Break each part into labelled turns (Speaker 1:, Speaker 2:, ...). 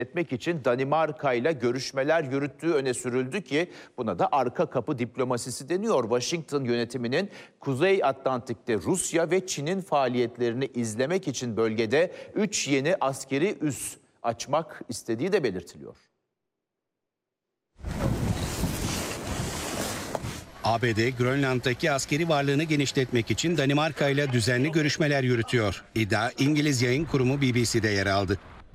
Speaker 1: etmek için Danimarka ile görüşmeler yürüttüğü öne sürüldü ki buna da arka kapı diplomasisi deniyor. Washington yönetiminin Kuzey Atlantik'te Rusya ve Çin'in faaliyetlerini izlemek için bölgede 3 yeni askeri üs açmak istediği de belirtiliyor.
Speaker 2: ABD, Grönland'daki askeri varlığını genişletmek için Danimarka ile düzenli görüşmeler yürütüyor. İddia İngiliz yayın kurumu BBC'de yer aldı.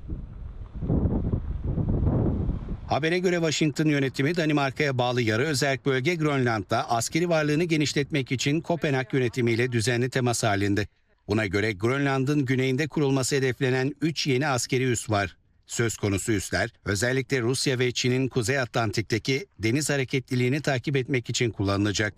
Speaker 2: Habere göre Washington yönetimi Danimarka'ya bağlı yarı özerk bölge Grönland'da askeri varlığını genişletmek için Kopenhag yönetimiyle düzenli temas halinde. Buna göre Grönland'ın güneyinde kurulması hedeflenen 3 yeni askeri üs var. Söz konusu üsler özellikle Rusya ve Çin'in Kuzey Atlantik'teki deniz hareketliliğini takip etmek için kullanılacak.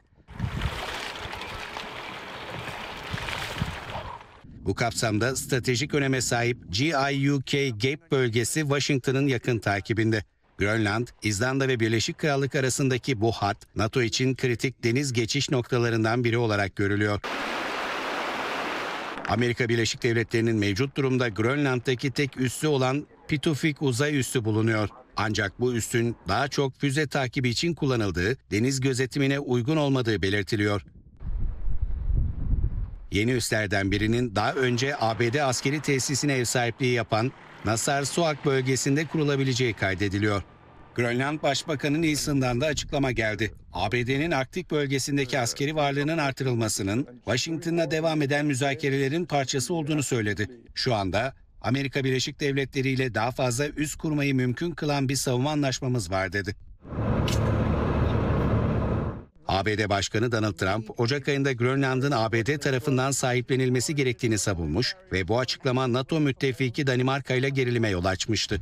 Speaker 2: Bu kapsamda stratejik öneme sahip GIUK Gap bölgesi Washington'ın yakın takibinde. Grönland, İzlanda ve Birleşik Krallık arasındaki bu hat, NATO için kritik deniz geçiş noktalarından biri olarak görülüyor. Amerika Birleşik Devletleri'nin mevcut durumda Grönland'daki tek üssü olan Pitufik uzay üssü bulunuyor. Ancak bu üssün daha çok füze takibi için kullanıldığı, deniz gözetimine uygun olmadığı belirtiliyor. Yeni üslerden birinin daha önce ABD askeri tesisine ev sahipliği yapan Narsarsuaq bölgesinde kurulabileceği kaydediliyor. Grönland Başbakanı Nielsen'dan da açıklama geldi. ABD'nin Arktik bölgesindeki askeri varlığının artırılmasının Washington'la devam eden müzakerelerin parçası olduğunu söyledi. Şu anda Amerika Birleşik Devletleri ile daha fazla üs kurmayı mümkün kılan bir savunma anlaşmamız var dedi. ABD Başkanı Donald Trump, Ocak ayında Grönland'ın ABD tarafından sahiplenilmesi gerektiğini savunmuş ve bu açıklama NATO müttefiki Danimarka ile gerilime yol açmıştı.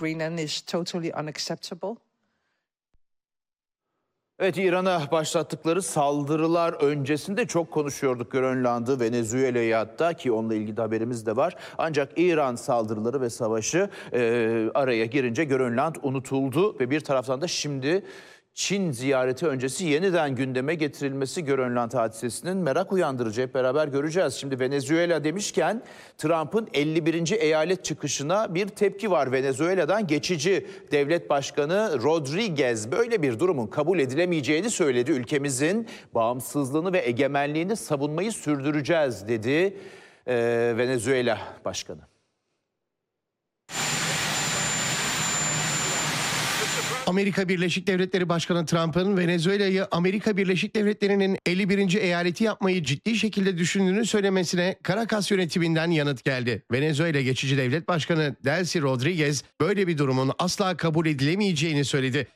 Speaker 1: Evet, İran'a başlattıkları saldırılar öncesinde çok konuşuyorduk Grönland'ı, Venezuela'yı hatta, ki onunla ilgili haberimiz de var. Ancak İran saldırıları ve savaşı araya girince Grönland unutuldu ve bir taraftan da şimdi Çin ziyareti öncesi yeniden gündeme getirilmesi Grönland hadisesinin merak uyandırıcı, hep beraber göreceğiz. Şimdi Venezuela demişken Trump'ın 51. eyalet çıkışına bir tepki var. Venezuela'dan geçici devlet başkanı Rodriguez böyle bir durumun kabul edilemeyeceğini söyledi. Ülkemizin bağımsızlığını ve egemenliğini savunmayı sürdüreceğiz dedi Venezuela başkanı.
Speaker 3: Amerika Birleşik Devletleri Başkanı Trump'ın Venezuela'yı Amerika Birleşik Devletleri'nin 51. eyaleti yapmayı ciddi şekilde düşündüğünü söylemesine Caracas yönetiminden yanıt geldi. Venezuela geçici devlet başkanı Delcy Rodriguez böyle bir durumun asla kabul edilemeyeceğini söyledi.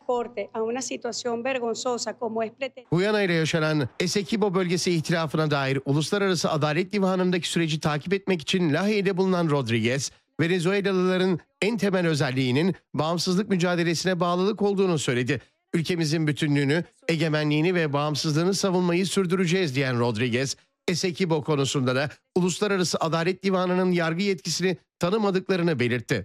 Speaker 3: Guyana ile yaşanan Essequibo bölgesi ihtilafına dair Uluslararası Adalet Divanı'ndaki süreci takip etmek için Lahey'de bulunan Rodriguez, Venezuelalıların en temel özelliğinin bağımsızlık mücadelesine bağlılık olduğunu söyledi. Ülkemizin bütünlüğünü, egemenliğini ve bağımsızlığını savunmayı sürdüreceğiz diyen Rodriguez, Essequibo konusunda da Uluslararası Adalet Divanı'nın yargı yetkisini tanımadıklarını belirtti.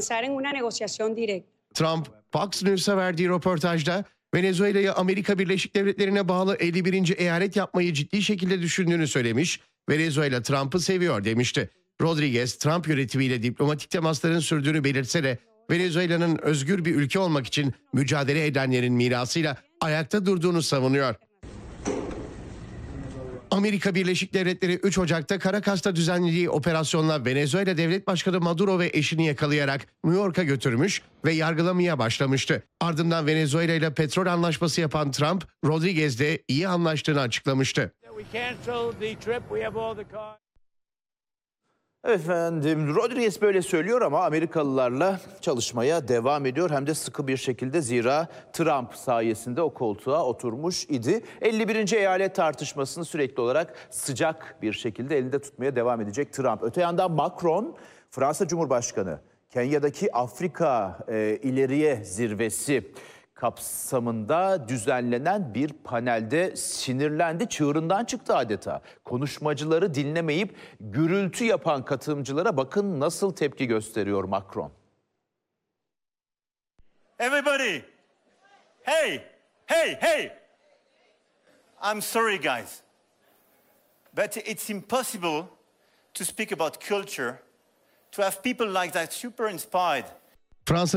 Speaker 3: Trump, Fox News'a verdiği röportajda Venezuela'yı Amerika Birleşik Devletleri'ne bağlı 51. eyalet yapmayı ciddi şekilde düşündüğünü söylemiş, Venezuela Trump'ı seviyor demişti. Rodriguez, Trump yönetimiyle diplomatik temasların sürdüğünü belirtse de Venezuela'nın özgür bir ülke olmak için mücadele edenlerin mirasıyla ayakta durduğunu savunuyor. Amerika Birleşik Devletleri 3 Ocak'ta Caracas'ta düzenlediği operasyonla Venezuela Devlet Başkanı Maduro ve eşini yakalayarak New York'a götürmüş ve yargılamaya başlamıştı. Ardından Venezuela ile petrol anlaşması yapan Trump, Rodriguez'le iyi anlaştığını açıklamıştı.
Speaker 1: Efendim, Rodriguez böyle söylüyor ama Amerikalılarla çalışmaya devam ediyor. Hem de sıkı bir şekilde, zira Trump sayesinde o koltuğa oturmuş idi. 51. eyalet tartışmasını sürekli olarak sıcak bir şekilde elinde tutmaya devam edecek Trump. Öte yandan Macron, Fransa Cumhurbaşkanı, Kenya'daki Afrika ileriye zirvesi kapsamında düzenlenen bir panelde sinirlendi, çığırından çıktı adeta. Konuşmacıları dinlemeyip gürültü yapan katılımcılara bakın nasıl tepki gösteriyor Macron.
Speaker 4: Everybody, hey, hey, hey. I'm sorry guys, but it's impossible to speak about culture, to have people like that super inspired.
Speaker 3: Fransa